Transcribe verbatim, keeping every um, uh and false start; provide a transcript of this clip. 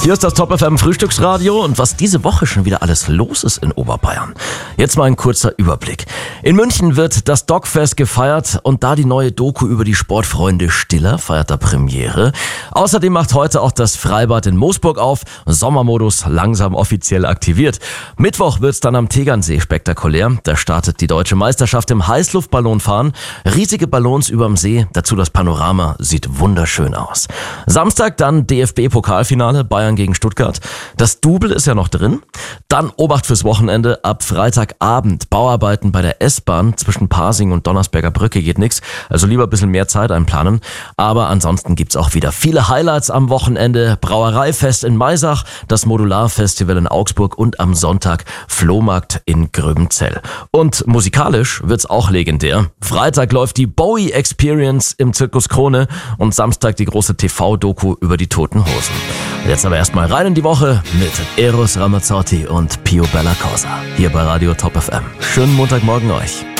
Hier ist das Top F M Frühstücksradio und was diese Woche schon wieder alles los ist in Oberbayern. Jetzt mal ein kurzer Überblick. In München wird das Dogfest gefeiert und da die neue Doku über die Sportfreunde Stiller feiert da Premiere. Außerdem macht heute auch das Freibad in Moosburg auf. Sommermodus langsam offiziell aktiviert. Mittwoch wird's dann am Tegernsee spektakulär. Da startet die deutsche Meisterschaft im Heißluftballonfahren. Riesige Ballons überm See, dazu das Panorama, sieht wunderschön aus. Samstag dann D F B-Pokalfinale, Bayern gegen Stuttgart. Das Double ist ja noch drin. Dann Obacht fürs Wochenende. Ab Freitagabend Bauarbeiten bei der S-Bahn zwischen Pasing und Donnersberger Brücke geht nichts. Also lieber ein bisschen mehr Zeit einplanen. Aber ansonsten gibt's auch wieder viele Highlights am Wochenende. Brauereifest in Maisach, das Modularfestival in Augsburg und am Sonntag Flohmarkt in Gröbenzell. Und musikalisch wird's auch legendär. Freitag läuft die Bowie Experience im Zirkus Krone und Samstag die große T V-Doku über die Toten Hosen. Jetzt aber erstmal rein in die Woche mit Eros Ramazzotti und Pio Bella Cosa. Hier bei Radio Top F M. Schönen Montagmorgen euch.